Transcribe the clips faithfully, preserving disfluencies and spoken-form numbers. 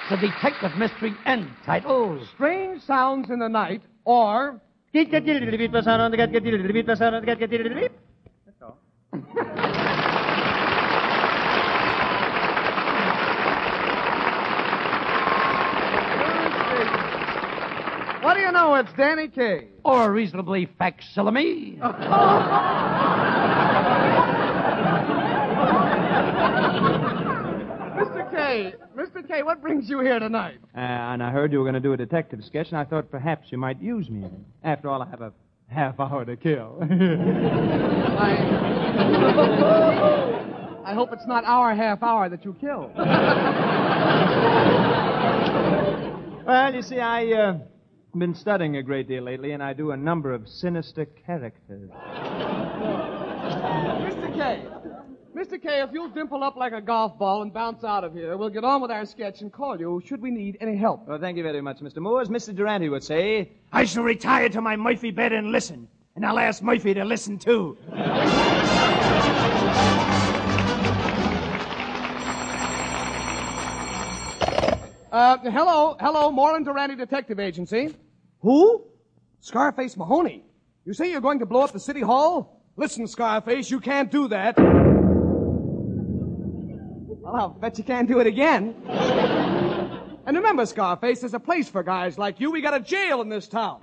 the detective mystery end titles. Strange Sounds in the Night, or... That's all. What do you know? It's Danny Kaye. Or a reasonably facsimile. Mister Kaye, Mister Kaye, what brings you here tonight? Uh, and I heard you were going to do a detective sketch, and I thought perhaps you might use me. After all, I have a half hour to kill. I... I hope it's not our half hour that you kill. Well, you see, I, uh... been studying a great deal lately, and I do a number of sinister characters. Mister Kaye, Mister Kaye, if you'll dimple up like a golf ball and bounce out of here, we'll get on with our sketch and call you should we need any help. Well, thank you very much, Mister Moore. As Mister Durante would say, I shall retire to my Murphy bed and listen. And I'll ask Murphy to listen, too. Uh, hello, hello, Moreland Durante Detective Agency. Who? Scarface Mahoney. You say you're going to blow up the city hall? Listen, Scarface, you can't do that. Well, I'll bet you can't do it again. And remember, Scarface, there's a place for guys like you. We got a jail in this town.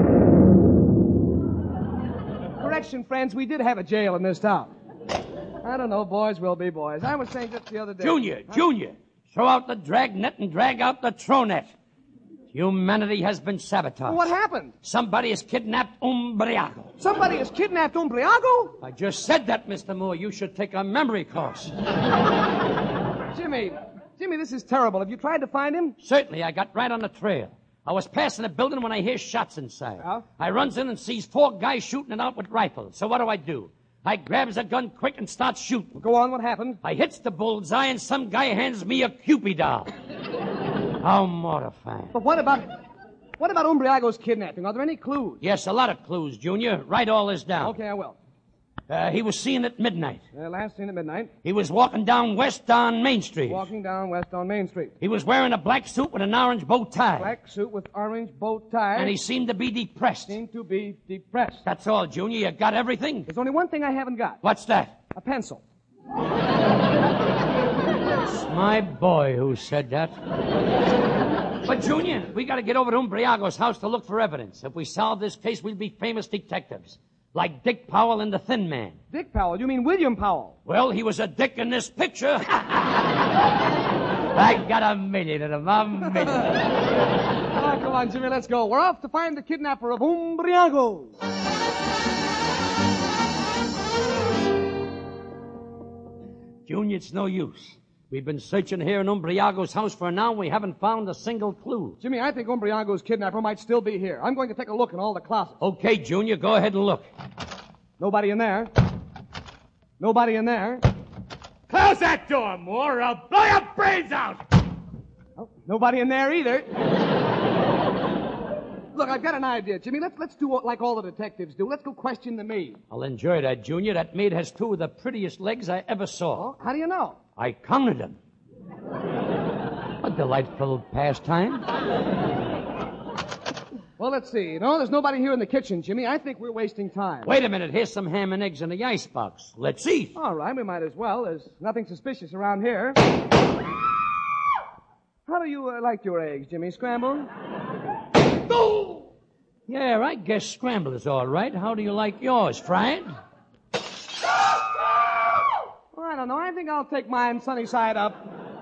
Correction, friends, we did have a jail in this town. I don't know, boys will be boys. I was saying just the other day. Junior, Huh? Junior, throw out the dragnet and drag out the throw-net. Humanity has been sabotaged. Well, what happened? Somebody has kidnapped Umbriago. Somebody has kidnapped Umbriago? I just said that, Mister Moore. You should take a memory course. Jimmy, Jimmy, this is terrible. Have you tried to find him? Certainly, I got right on the trail. I was passing a building when I hear shots inside. Yeah? I runs in and sees four guys shooting it out with rifles. So what do I do? I grabs a gun quick and starts shooting. Go on, what happened? I hits the bullseye and some guy hands me a Cupid doll. How mortifying. But what about... What about Umbriago's kidnapping? Are there any clues? Yes, a lot of clues, Junior. Write all this down. Okay, I will. Uh, he was seen at midnight. Uh, last seen at midnight. He was walking down west on Main Street. Walking down west on Main Street. He was wearing a black suit with an orange bow tie. Black suit with orange bow tie. And he seemed to be depressed. Seemed to be depressed. That's all, Junior. You got everything? There's only one thing I haven't got. What's that? A pencil. It's my boy who said that. But, Junior, we got to get over to Umbriago's house to look for evidence. If we solve this case, we'll be famous detectives. Like Dick Powell and the Thin Man. Dick Powell? You mean William Powell? Well, he was a dick in this picture. I got a million of them. A million. Oh, come on, Jimmy, let's go. We're off to find the kidnapper of Umbriago. Junior, it's no use. We've been searching here in Umbriago's house for an hour and we haven't found a single clue. Jimmy, I think Umbriago's kidnapper might still be here. I'm going to take a look in all the closets. Okay, Junior, go ahead and look. Nobody in there. Nobody in there. Close that door, Moore, or I'll blow your brains out! Oh, nobody in there either. Look, I've got an idea, Jimmy. Let's let's do what, like all the detectives do. Let's go question the maid. I'll enjoy that, Junior. That maid has two of the prettiest legs I ever saw. Oh, how do you know? I counted them. A delightful pastime. Well, let's see. No, there's nobody here in the kitchen, Jimmy. I think we're wasting time. Wait a minute. Here's some ham and eggs in the icebox. Let's eat. All right, we might as well. There's nothing suspicious around here. How do you uh, like your eggs, Jimmy? Scrambled? Oh! Yeah, I guess scrambled is all right. How do you like yours, fried? Well, I don't know. I think I'll take mine sunny side up.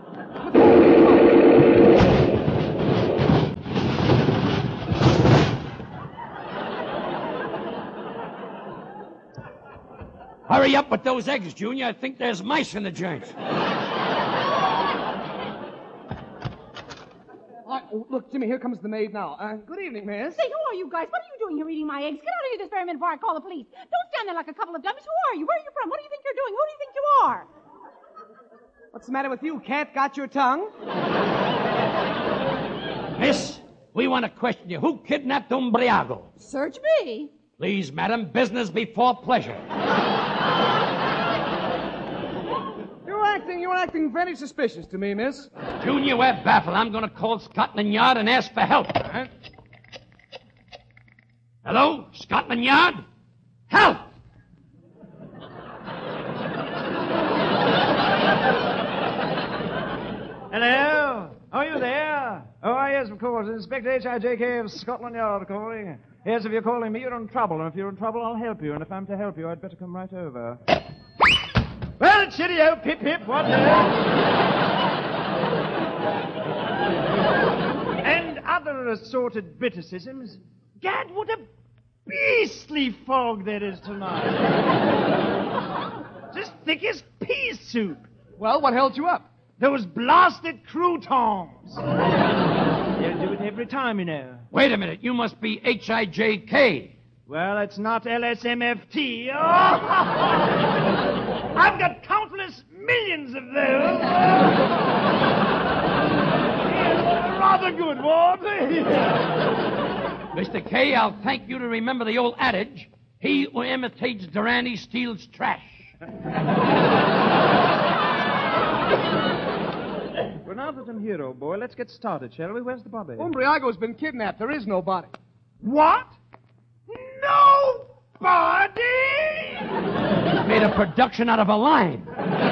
Hurry up with those eggs, Junior. I think there's mice in the joint. Uh, look, Jimmy, here comes the maid now. Uh, good evening, miss. Say, who are you guys? What are you doing here eating my eggs? Get out of here this very minute before I call the police. Don't stand there like a couple of dummies. Who are you? Where are you from? What do you think you're doing? Who do you think you are? What's the matter with you? Cat got your tongue? Miss, we want to question you. Who kidnapped Umbriago? Search me. Please, madam, business before pleasure. You're acting you're acting very suspicious to me, miss. Junior, we're baffled. I'm going to call Scotland Yard and ask for help. Huh? Hello? Scotland Yard? Help! Hello? Are you there? Oh, yes, of course. Inspector H I J K of Scotland Yard calling. Yes, if you're calling me, you're in trouble. And if you're in trouble, I'll help you. And if I'm to help you, I'd better come right over. Well, cheerio, pip, pip, what the... And other assorted Briticisms. Gad, what a beastly fog there is tonight. Just thick as pea soup. Well, what held you up? Those blasted croutons. They'll do it every time, you know. Wait a minute. You must be H I J K. Well, it's not L S M F T. Oh! I've got countless millions of those. Yeah, rather good, Ward. Mister K, I'll thank you to remember the old adage, he who imitates Durante steals trash. Well, now that I'm here, old boy, let's get started, shall we? Where's the bobby? Umbriago's been kidnapped. There is nobody. What? Nobody? Made a production out of a line.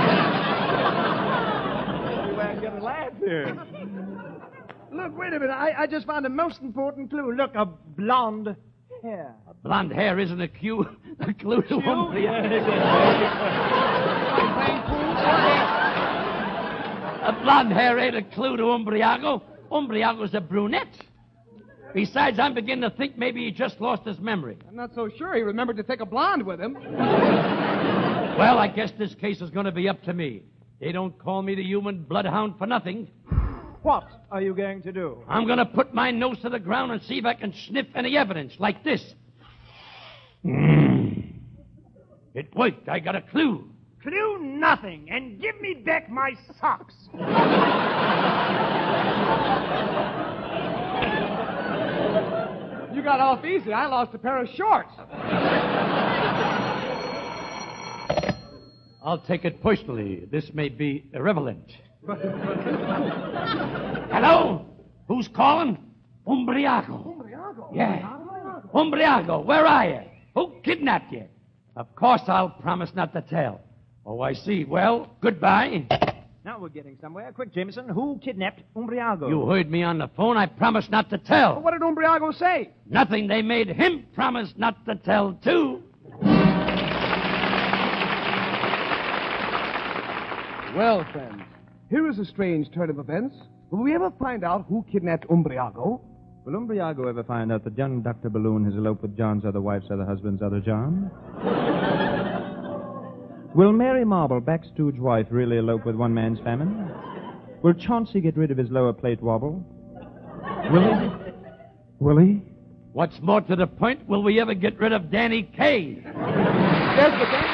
You ain't gonna laugh here. Look, wait a minute. I, I just found a most important clue. Look, a blonde hair. Blonde hair isn't a cue, a clue to Umbriago. A blonde hair ain't a clue to Umbriago. Umbriago's a brunette. Besides, I'm beginning to think maybe he just lost his memory. I'm not so sure he remembered to take a blonde with him. Well, I guess this case is going to be up to me. They don't call me the human bloodhound for nothing. What are you going to do? I'm going to put my nose to the ground and see if I can sniff any evidence, like this. Mm. It worked. I got a clue. Clue nothing, and give me back my socks. You got off easy. I lost a pair of shorts. I'll take it personally. This may be irrelevant. Hello? Who's calling? Umbriago. Umbriago? Yeah. Umbriago, where are you? Who kidnapped you? Of course I'll promise not to tell. Oh, I see. Well, goodbye. Now we're getting somewhere. Quick, Jameson. Who kidnapped Umbriago? You heard me on the phone. I promised not to tell. Well, what did Umbriago say? Nothing. They made him promise not to tell, too. Well, friends, here is a strange turn of events. Will we ever find out who kidnapped Umbriago? Will Umbriago ever find out that young Doctor Balloon has eloped with John's other wife's other husband's other John? Will Mary Marble, Backstooge wife, really elope with one man's famine? Will Chauncey get rid of his lower plate wobble? Will he? Will he? What's more to the point, will we ever get rid of Danny Kaye? There's the thing.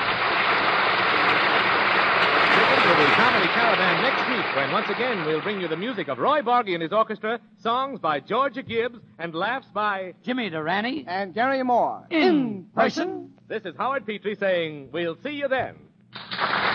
Listen to the Comedy Caravan next week when once again we'll bring you the music of Roy Bargy and his orchestra, songs by Georgia Gibbs, and laughs by Jimmy Durante. And Gary Moore. In person. This is Howard Petrie saying, we'll see you then.